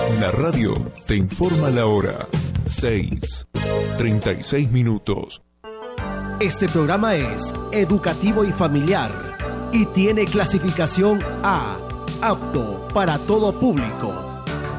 La radio te informa la hora. 6:36. Este programa es educativo y familiar y tiene clasificación A, apto para todo público.